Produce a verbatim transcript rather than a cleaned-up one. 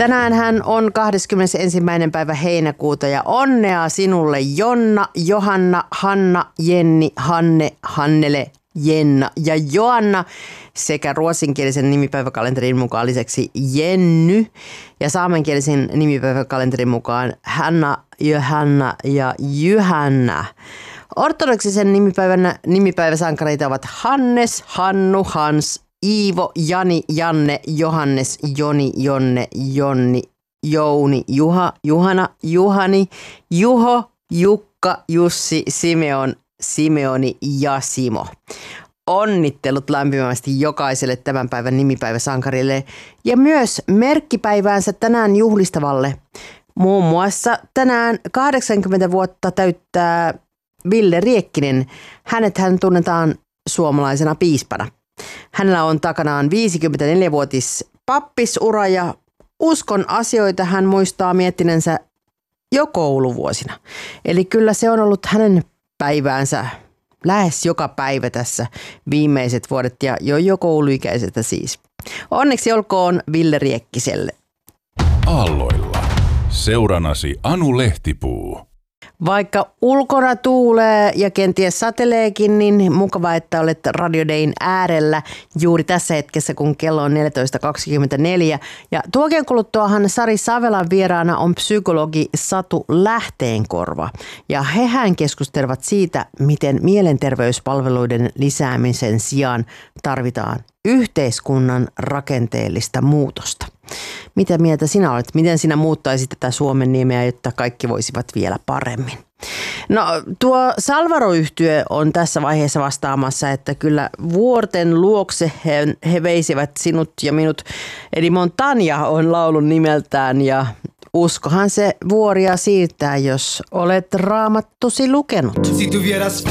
Tänään hän on kahdeskymmenesensimmäinen päivä heinäkuuta ja onnea sinulle Jonna, Johanna, Hanna, Jenni, Hanne, Hannele, Jenna ja Joanna sekä ruotsinkielisen nimipäiväkalenterin mukaan lisäksi Jenny ja saamenkielisen nimipäiväkalenterin mukaan Hanna, Johanna ja Jyhänna. Ortodoksisen nimipäivän nimipäiväsankareita ovat Hannes, Hannu, Hans, Iivo, Jani, Janne, Johannes, Joni, Jonne, Jonni, Jouni, Juha, Juhana, Juhani, Juho, Jukka, Jussi, Simeon, Simeoni ja Simo. Onnittelut lämpimästi jokaiselle tämän päivän nimipäiväsankarille ja myös merkkipäiväänsä tänään juhlistavalle. Muun muassa tänään kahdeksankymmentä vuotta täyttää Ville Riekkinen. Hänethän tunnetaan suomalaisena piispana. Hänellä on takanaan viisikymmentäneljävuotis pappisura ja uskon asioita hän muistaa miettineensä jo kouluvuosina. Eli kyllä se on ollut hänen päiväänsä lähes joka päivä tässä viimeiset vuodet ja jo jo kouluikäisestä siis. Onneksi olkoon Ville Riekkiselle. Aalloilla. Seuranasi Anu Lehtipuu. Vaikka ulkona tuulee ja kenties sateleekin, niin mukava, että olet Radio Dayn äärellä juuri tässä hetkessä, kun kello on neljätoista kaksikymmentäneljä. Ja tuokien kuluttuahan Sari Savelan vieraana on psykologi Satu Lähteenkorva. Ja hehän keskustelevat siitä, miten mielenterveyspalveluiden lisäämisen sijaan tarvitaan yhteiskunnan rakenteellista muutosta. Mitä mieltä sinä olet? Miten sinä muuttaisit tätä Suomen nimeä, jotta kaikki voisivat vielä paremmin? No tuo Salvaro-yhtye on tässä vaiheessa vastaamassa, että kyllä vuorten luokse he, he veisivät sinut ja minut. Eli Montania on laulun nimeltään ja uskohan se vuoria siirtää, jos olet raamattusi lukenut.